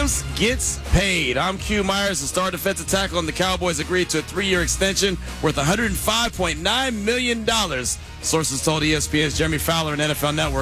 gives gets paid. I'm Q Myers, the star defensive tackle, and the Cowboys agreed to a 3-year extension worth $105.9 million. Sources told ESPN's Jeremy Fowler and NFL Network.